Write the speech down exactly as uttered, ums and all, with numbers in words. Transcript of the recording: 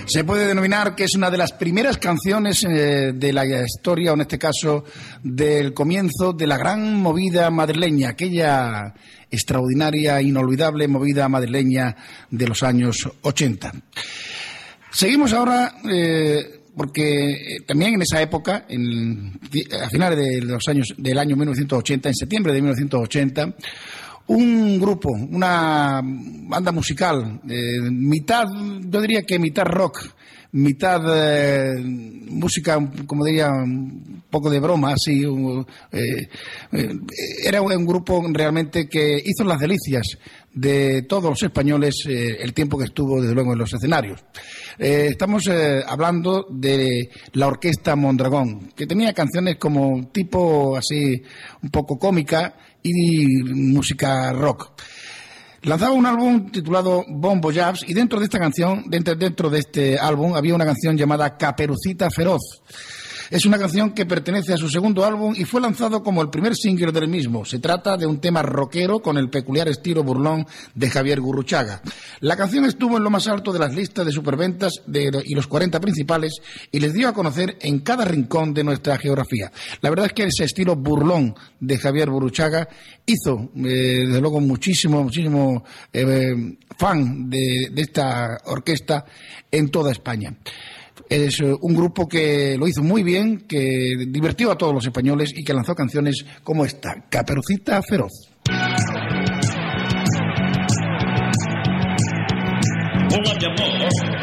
Se puede denominar que es una de las primeras canciones eh, de la historia, o en este caso, del comienzo de la gran movida madrileña, aquella extraordinaria, inolvidable movida madrileña de los años ochenta. Seguimos ahora, eh, porque también en esa época, en, a finales de los años del año mil novecientos ochenta, en septiembre de mil novecientos ochenta, un grupo, una banda musical, eh, mitad, yo diría que mitad rock, mitad eh, música, como diría, un poco de broma, así. Eh, eh, era un grupo realmente que hizo las delicias de todos los españoles eh, el tiempo que estuvo, desde luego, en los escenarios. Eh, estamos eh, hablando de la Orquesta Mondragón, que tenía canciones como tipo así, un poco cómica y música rock. Lanzaba un álbum titulado Bon Voyage y dentro de esta canción, dentro, dentro de este álbum, había una canción llamada Caperucita Feroz. Es una canción que pertenece a su segundo álbum y fue lanzado como el primer single del mismo. Se trata de un tema rockero con el peculiar estilo burlón de Javier Gurruchaga. La canción estuvo en lo más alto de las listas de superventas de, y los cuarenta principales y les dio a conocer en cada rincón de nuestra geografía. La verdad es que ese estilo burlón de Javier Gurruchaga hizo, eh, desde luego, muchísimo, muchísimo eh, fan de, de esta orquesta en toda España. Es un grupo que lo hizo muy bien, que divirtió a todos los españoles y que lanzó canciones como esta, Caperucita Feroz.